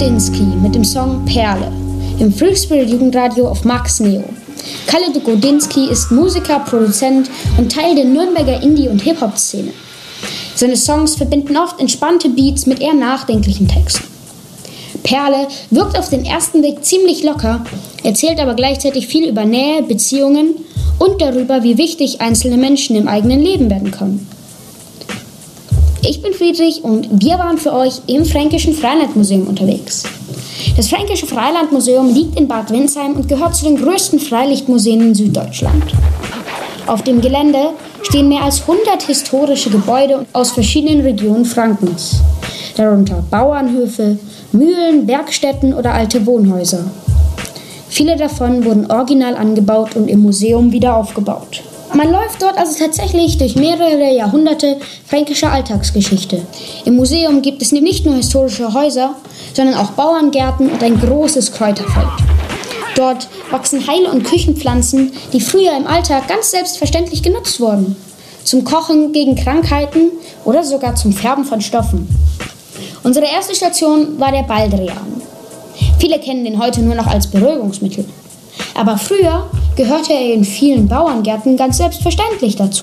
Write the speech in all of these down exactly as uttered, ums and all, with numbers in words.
Godinsky mit dem Song Perle im Free Spirit Jugendradio auf Max Neo. Kalle Godinsky ist Musiker, Produzent und Teil der Nürnberger Indie- und Hip-Hop-Szene. Seine Songs verbinden oft entspannte Beats mit eher nachdenklichen Texten. Perle wirkt auf den ersten Blick ziemlich locker, erzählt aber gleichzeitig viel über Nähe, Beziehungen und darüber, wie wichtig einzelne Menschen im eigenen Leben werden können. Ich bin Friedrich und wir waren für euch im Fränkischen Freilandmuseum unterwegs. Das Fränkische Freilandmuseum liegt in Bad Windsheim und gehört zu den größten Freilichtmuseen in Süddeutschland. Auf dem Gelände stehen mehr als hundert historische Gebäude aus verschiedenen Regionen Frankens, darunter Bauernhöfe, Mühlen, Werkstätten oder alte Wohnhäuser. Viele davon wurden original angebaut und im Museum wieder aufgebaut. Man läuft dort also tatsächlich durch mehrere Jahrhunderte fränkischer Alltagsgeschichte. Im Museum gibt es nicht nur historische Häuser, sondern auch Bauerngärten und ein großes Kräuterfeld. Dort wachsen Heil- und Küchenpflanzen, die früher im Alltag ganz selbstverständlich genutzt wurden. Zum Kochen gegen Krankheiten oder sogar zum Färben von Stoffen. Unsere erste Station war der Baldrian. Viele kennen den heute nur noch als Beruhigungsmittel. Aber früher gehörte er in vielen Bauerngärten ganz selbstverständlich dazu.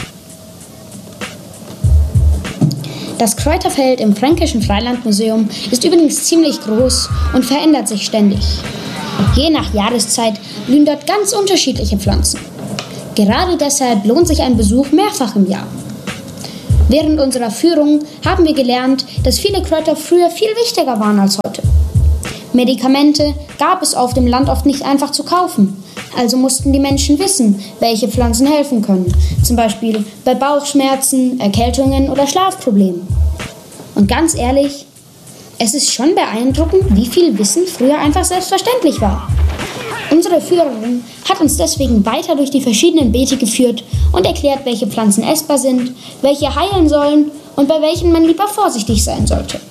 Das Kräuterfeld im Fränkischen Freilandmuseum ist übrigens ziemlich groß und verändert sich ständig. Je nach Jahreszeit blühen dort ganz unterschiedliche Pflanzen. Gerade deshalb lohnt sich ein Besuch mehrfach im Jahr. Während unserer Führung haben wir gelernt, dass viele Kräuter früher viel wichtiger waren als heute. Medikamente gab es auf dem Land oft nicht einfach zu kaufen. Also mussten die Menschen wissen, welche Pflanzen helfen können. Zum Beispiel bei Bauchschmerzen, Erkältungen oder Schlafproblemen. Und ganz ehrlich, es ist schon beeindruckend, wie viel Wissen früher einfach selbstverständlich war. Unsere Führerin hat uns deswegen weiter durch die verschiedenen Beete geführt und erklärt, welche Pflanzen essbar sind, welche heilen sollen und bei welchen man lieber vorsichtig sein sollte.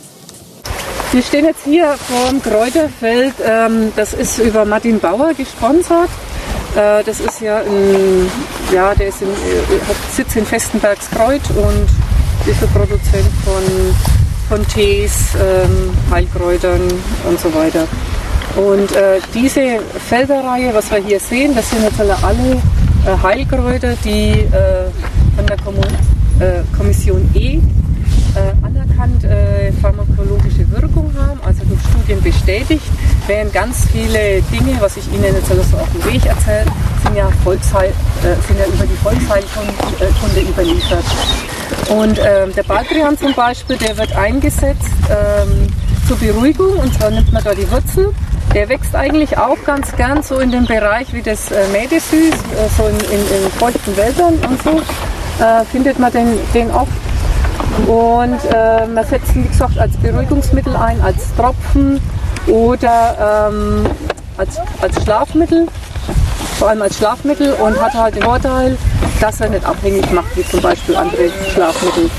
Wir stehen jetzt hier vor dem Kräuterfeld, das ist über Martin Bauer gesponsert. Das ist ja ein, ja, der ist in, hat Sitz in Vestenbergskreuz und ist ein Produzent von, von Tees, Heilkräutern und so weiter. Und äh, diese Felderreihe, was wir hier sehen, das sind jetzt alle äh, Heilkräuter, die äh, von der Kommun, äh, Kommission E äh, anerkannt äh, pharmakologische Wirkung haben, also durch Studien bestätigt, während ganz viele Dinge, was ich Ihnen jetzt also auf dem Weg erzähle, sind ja, Volksheil, äh, sind ja über die Volksheilkunde überliefert. Und äh, der Baldrian zum Beispiel, der wird eingesetzt ähm, zur Beruhigung, und zwar nimmt man da die Wurzel. Der wächst eigentlich auch ganz gern so in dem Bereich wie das äh, Mädesüß, äh, so in, in, in feuchten Wäldern und so, äh, findet man den, den oft. Und äh, man setzt ihn, wie gesagt, als Beruhigungsmittel ein, als Tropfen oder ähm, als, als Schlafmittel, vor allem als Schlafmittel, und hat halt den Vorteil, dass er nicht abhängig macht, wie zum Beispiel andere Schlafmittel.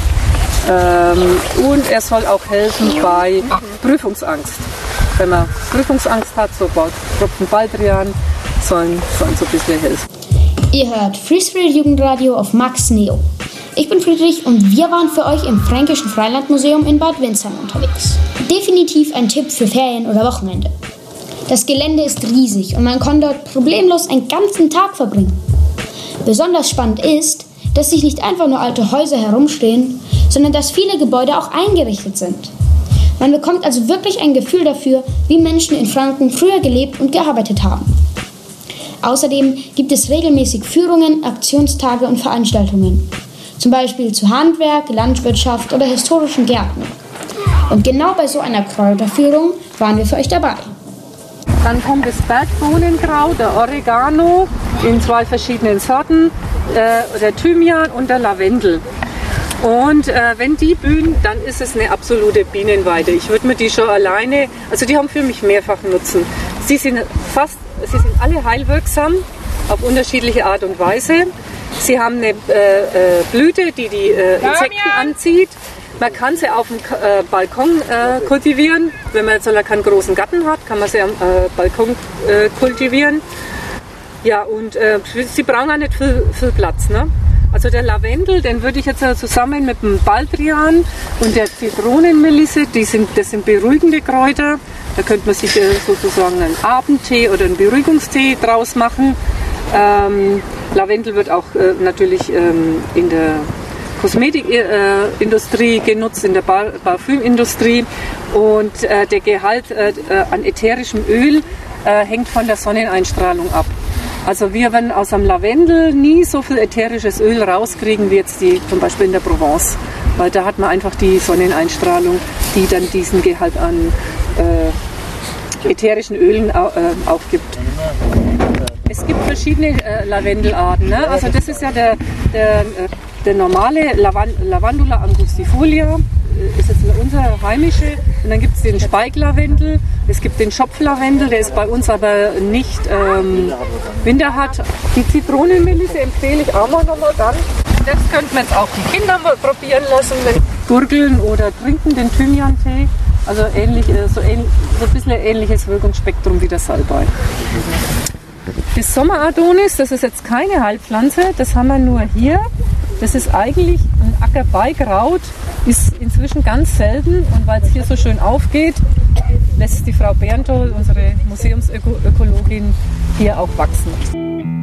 Ähm, und er soll auch helfen bei Prüfungsangst. Wenn man Prüfungsangst hat, so Tropfen Baldrian sollen, sollen so ein bisschen helfen. Ihr hört Free Spirit Jugendradio auf Max Neo. Ich bin Friedrich und wir waren für euch im Fränkischen Freilandmuseum in Bad Windsheim unterwegs. Definitiv ein Tipp für Ferien oder Wochenende. Das Gelände ist riesig und man kann dort problemlos einen ganzen Tag verbringen. Besonders spannend ist, dass sich nicht einfach nur alte Häuser herumstehen, sondern dass viele Gebäude auch eingerichtet sind. Man bekommt also wirklich ein Gefühl dafür, wie Menschen in Franken früher gelebt und gearbeitet haben. Außerdem gibt es regelmäßig Führungen, Aktionstage und Veranstaltungen. Zum Beispiel zu Handwerk, Landwirtschaft oder historischen Gärten. Und genau bei so einer Kräuterführung waren wir für euch dabei. Dann kommt das Bergbohnenkraut, der Oregano in zwei verschiedenen Sorten, äh, der Thymian und der Lavendel. Und äh, wenn die blühen, dann ist es eine absolute Bienenweide. Ich würde mir die schon alleine, also die haben für mich mehrfachen Nutzen. Sie sind fast, sie sind alle heilwirksam auf unterschiedliche Art und Weise. Sie haben eine äh, äh, Blüte, die die äh, Insekten anzieht. Man kann sie auf dem äh, Balkon äh, kultivieren. Wenn man jetzt keinen großen Garten hat, kann man sie am äh, Balkon äh, kultivieren. Ja, und äh, sie brauchen auch nicht viel, viel Platz, ne? Also der Lavendel, den würde ich jetzt zusammen mit dem Baldrian und der Zitronenmelisse, die sind, das sind beruhigende Kräuter. Da könnte man sich sozusagen einen Abendtee oder einen Beruhigungstee draus machen. Ähm, Lavendel wird auch äh, natürlich ähm, in der Kosmetikindustrie äh, genutzt, in der Bar- Parfümindustrie. Und äh, der Gehalt äh, an ätherischem Öl äh, hängt von der Sonneneinstrahlung ab. Also wir werden aus dem Lavendel nie so viel ätherisches Öl rauskriegen wie jetzt die, zum Beispiel in der Provence. Weil da hat man einfach die Sonneneinstrahlung, die dann diesen Gehalt an äh, ätherischen Ölen au, äh, aufgibt. Es gibt verschiedene äh, Lavendelarten. Ne? Also das ist ja der, der, der normale Lavan- Lavandula angustifolia, ist jetzt unser heimische. Und dann gibt es den Speiglavendel, es gibt den Schopflavendel, der ist bei uns aber nicht ähm, winterhart. Die Zitronenmelisse empfehle ich auch mal nochmal dann. Das könnten wir jetzt auch die Kinder mal probieren lassen, wenn gurgeln oder trinken den Thymian-Tee. Also ähnlich, so, ähn, so ein bisschen ähnliches Wirkungsspektrum wie der Salbei. Das Sommeradonis, das ist jetzt keine Heilpflanze, das haben wir nur hier. Das ist eigentlich ein Ackerbeikraut, ist inzwischen ganz selten und weil es hier so schön aufgeht, lässt die Frau Bernthol, unsere Museumsökologin, hier auch wachsen.